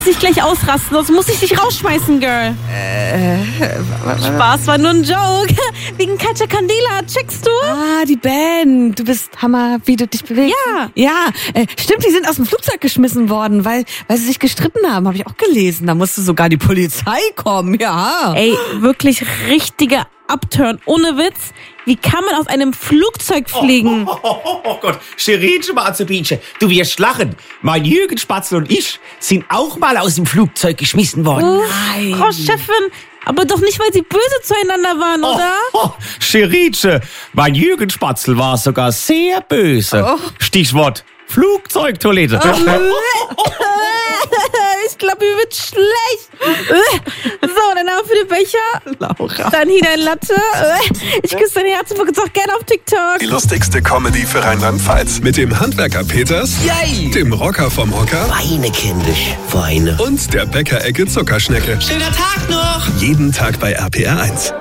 Sich gleich ausrasten, sonst muss ich dich rausschmeißen, Girl. Spaß, war nur ein Joke. Wegen Katja Candela, checkst du? Ah, die Band. Du bist Hammer, wie du dich bewegst. Ja, stimmt, die sind aus dem Flugzeug geschmissen worden, weil sie sich gestritten haben, habe ich auch gelesen. Da musste sogar die Polizei kommen, ja. Ey, wirklich richtiger Upturn, ohne Witz. Wie kann man aus einem Flugzeug fliegen? Oh Gott, Scherinchen, Marzebinsche, du wirst lachen. Mein Jürgen Spatzel und ich sind auch mal aus dem Flugzeug geschmissen worden. Nein. Frau Chefin, aber doch nicht, weil sie böse zueinander waren, oder? Scherinchen, mein Jürgen Spatzel war sogar sehr böse. Stichwort Flugzeugtoilette. Ich glaube, mir wird schlecht. So, dann haben wir für den Becher. Laura. Dann hier dein Latte. Ich küsse dein Herz und folge uns auch gerne auf TikTok. Die lustigste Comedy für Rheinland-Pfalz. Mit dem Handwerker Peters, Yay! dem Rocker vom Hocker Weine, kindisch, Weine. und der Bäckerecke Zuckerschnecke. Schöner Tag noch! Jeden Tag bei RPR 1.